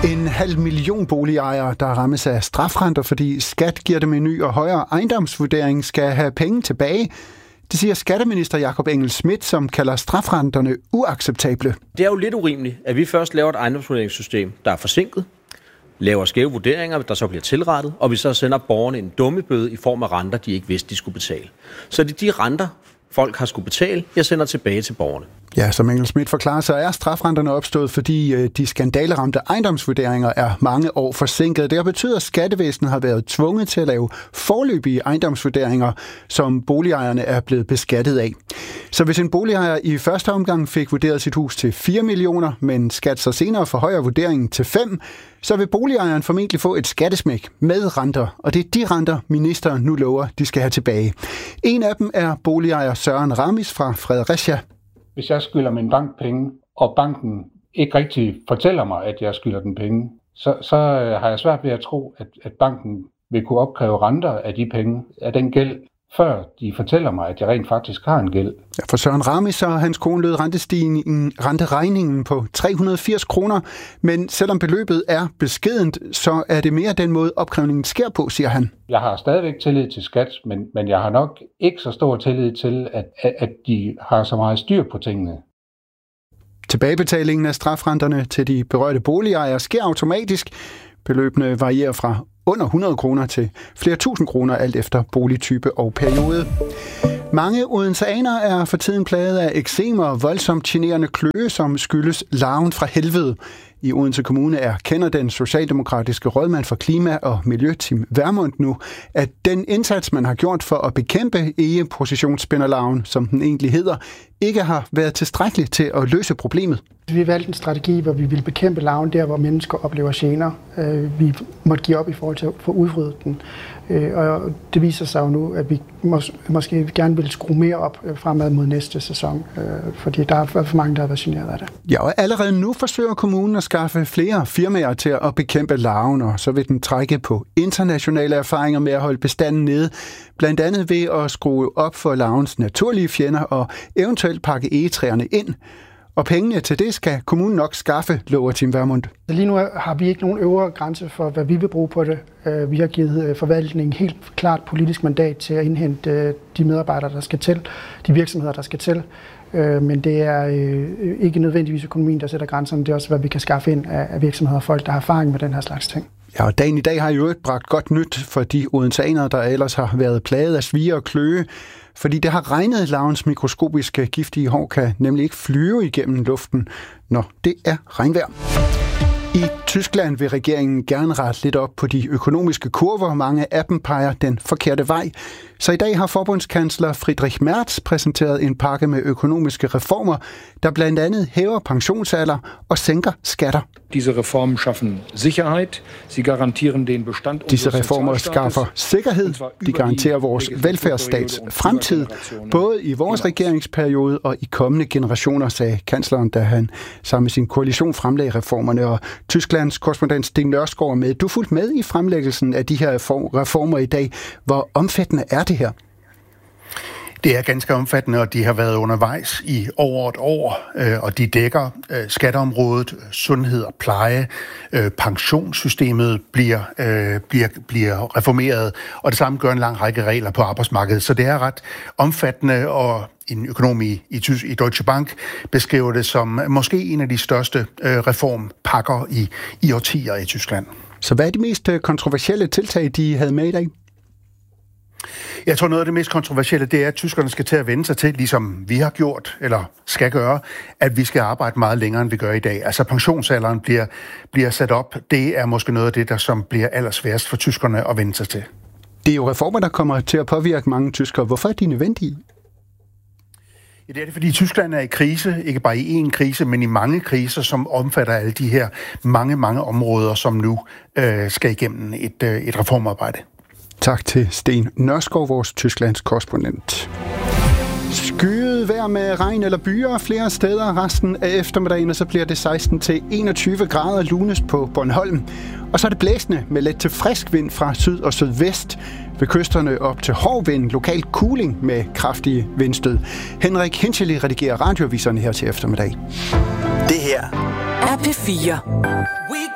500.000 boligejere, der rammes af strafrenter, fordi skat giver dem en ny og højere ejendomsvurdering, skal have penge tilbage. Det siger skatteminister Jakob Engel-Schmidt, som kalder strafrenterne uacceptable. Det er jo lidt urimeligt, at vi først laver et ejendomsvurderingssystem, der er forsinket, laver skæve vurderinger, der så bliver tilrettet, og vi så sender borgerne en dummebøde i form af renter, de ikke vidste, de skulle betale. Så det er de renter, folk har skulle betale, jeg sender tilbage til borgerne. Ja, som Engel-Schmidt forklarer, så er strafrenterne opstået, fordi de skandaleramte ejendomsvurderinger er mange år forsinket. Det har betydet, at skattevæsenet har været tvunget til at lave foreløbige ejendomsvurderinger, som boligejerne er blevet beskattet af. Så hvis en boligejer i første omgang fik vurderet sit hus til 4 millioner, men skat så senere forhøjer vurderingen til 5, så vil boligejeren formentlig få et skattesmæk med renter, og det er de renter, ministeren nu lover, de skal have tilbage. En af dem er boligejer Søren Ramis fra Fredericia. Hvis jeg skylder min bank penge, og banken ikke rigtig fortæller mig, at jeg skylder den penge, så har jeg svært ved at tro, at banken vil kunne opkræve renter af de penge, af den gæld, før de fortæller mig, at jeg rent faktisk har en gæld. Ja, for Søren Ramis og hans kone lød renteregningen på 380 kroner, men selvom beløbet er beskedent, så er det mere den måde, opkrævningen sker på, siger han. Jeg har stadigvæk tillid til skat, men jeg har nok ikke så stor tillid til, at de har så meget styr på tingene. Tilbagebetalingen af strafrenterne til de berørte boligejere sker automatisk. Beløbene varierer fra under 100 kroner til flere tusind kroner, alt efter boligtype og periode. Mange odenseanere er for tiden plaget af eksem og voldsomt generende kløe, som skyldes larven fra helvede. I Odense Kommune erkender den socialdemokratiske rådmand for klima og miljø, Tim Vermund, nu, at den indsats, man har gjort for at bekæmpe egepositionsspinderlarven, som den egentlig hedder, ikke har været tilstrækkeligt til at løse problemet. Vi valgte en strategi, hvor vi ville bekæmpe larven der, hvor mennesker oplever gener. Vi måtte give op i forhold til at få udryddet den. Og det viser sig jo nu, at vi måske gerne vil skrue mere op fremad mod næste sæson, fordi der er for mange, der har været generet af det. Ja, og allerede nu forsøger kommunen at skaffe flere firmaer til at bekæmpe larven, og så vil den trække på internationale erfaringer med at holde bestanden nede, blandt andet ved at skrue op for larvens naturlige fjender og eventuelt pakke egetræerne ind. Og pengene til det skal kommunen nok skaffe, lover Tim Vermund. Lige nu har vi ikke nogen øvre grænse for, hvad vi vil bruge på det. Vi har givet forvaltningen helt klart politisk mandat til at indhente de medarbejdere, der skal til, de virksomheder, der skal til. Men det er ikke nødvendigvis økonomien, der sætter grænserne. Det er også, hvad vi kan skaffe ind af virksomheder og folk, der har erfaring med den her slags ting. Ja, og dagen i dag har jo ikke bragt godt nyt for de odenseanere, der ellers har været plaget af svie og kløe. Fordi det har regnet, larvens mikroskopiske giftige hår kan nemlig ikke flyve igennem luften, når det er regnvejr. I Tyskland vil regeringen gerne rette lidt op på de økonomiske kurver. Mange af dem peger den forkerte vej. Så i dag har forbundskansler Friedrich Merz præsenteret en pakke med økonomiske reformer, der blandt andet hæver pensionsalder og sænker skatter. Disse reformer schaffen Sicherheit. Sie garantieren den Bestand. Disse reformer skaffer sikkerhed. De garanterer vores velfærdsstats fremtid, både i vores regeringsperiode og i kommende generationer, sagde kansleren, da han sammen med sin koalition fremlagde reformerne. Og Tysklands korrespondent Sten Nørskov er med. Du fulgte med i fremlæggelsen af de her reformer i dag. Hvor omfattende er det her? Det er ganske omfattende, og de har været undervejs i over et år, og de dækker skatteområdet, sundhed og pleje, pensionssystemet bliver reformeret, og det samme gør en lang række regler på arbejdsmarkedet. Så det er ret omfattende, og en økonom i Deutsche Bank beskriver det som måske en af de største reformpakker i årtier i Tyskland. Så hvad er de mest kontroversielle tiltag, de havde med i dag? Jeg tror, noget af det mest kontroversielle, det er, at tyskerne skal til at vende sig til, ligesom vi har gjort, eller skal gøre, at vi skal arbejde meget længere, end vi gør i dag. Altså pensionsalderen bliver sat op. Det er måske noget af det, der som bliver allersværest for tyskerne at vende sig til. Det er jo reformer, der kommer til at påvirke mange tyskere. Hvorfor er de nødvendige? Ja, det er det, fordi Tyskland er i krise, ikke bare i én krise, men i mange kriser, som omfatter alle de her mange områder, som nu skal igennem et reformarbejde. Tak til Sten Nørskov, vores Tysklands korrespondent. Skyet vejr med regn eller byer flere steder resten af eftermiddagen, og så bliver det 16-21 grader lunest på Bornholm. Og så er det blæsende med let til frisk vind fra syd og sydvest. Ved kysterne op til hård vind, lokal kuling med kraftige vindstød. Henrik Hinchely redigerer radioaviserne her til eftermiddag. Det her er P4.